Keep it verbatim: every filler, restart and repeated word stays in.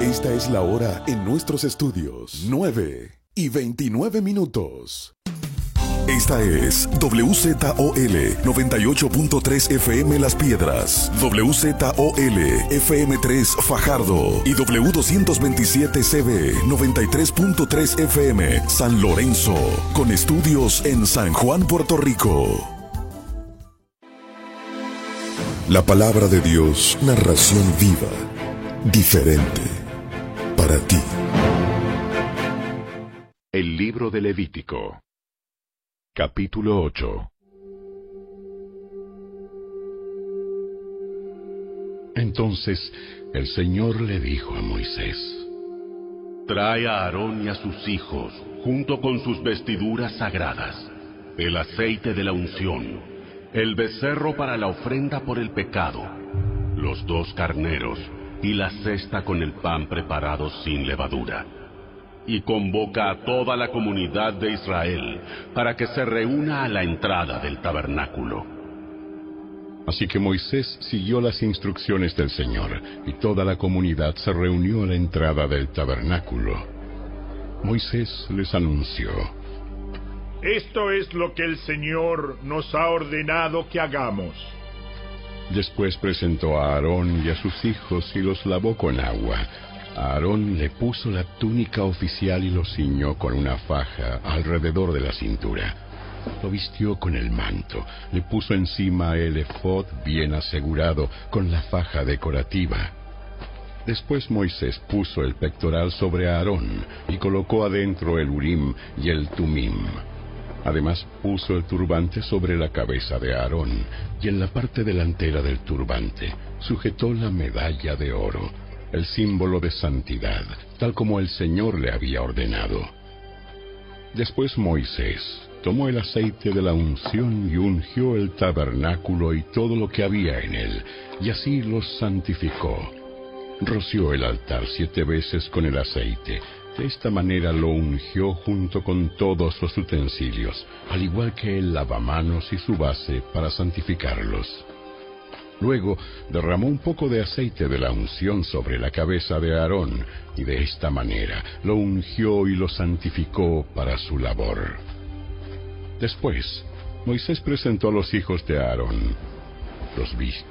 Esta es la hora en nuestros estudios. nueve y veintinueve minutos. Esta es W Z O L noventa y ocho punto tres F M Las Piedras, W Z O L F M tres Fajardo y W doscientos veintisiete C B noventa y tres punto tres F M San Lorenzo, con estudios en San Juan, Puerto Rico. La palabra de Dios, narración viva, diferente, para ti. El libro de Levítico. Capítulo ocho. Entonces el Señor le dijo a Moisés: Trae a Aarón y a sus hijos, junto con sus vestiduras sagradas, el aceite de la unción, el becerro para la ofrenda por el pecado, los dos carneros y la cesta con el pan preparado sin levadura. Y convoca a toda la comunidad de Israel para que se reúna a la entrada del tabernáculo. Así que Moisés siguió las instrucciones del Señor, y toda la comunidad se reunió a la entrada del tabernáculo. Moisés les anunció: Esto es lo que el Señor nos ha ordenado que hagamos. Después presentó a Aarón y a sus hijos y los lavó con agua. A Aarón le puso la túnica oficial y lo ciñó con una faja alrededor de la cintura. Lo vistió con el manto, le puso encima el efod bien asegurado con la faja decorativa. Después Moisés puso el pectoral sobre Aarón y colocó adentro el Urim y el Tumim. Además puso el turbante sobre la cabeza de Aarón y en la parte delantera del turbante sujetó la medalla de oro, el símbolo de santidad, tal como el Señor le había ordenado. Después Moisés tomó el aceite de la unción y ungió el tabernáculo y todo lo que había en él, y así los santificó. Roció el altar siete veces con el aceite. De esta manera lo ungió junto con todos los utensilios, al igual que el lavamanos y su base para santificarlos. Luego derramó un poco de aceite de la unción sobre la cabeza de Aarón, y de esta manera lo ungió y lo santificó para su labor. Después, Moisés presentó a los hijos de Aarón. Los vistió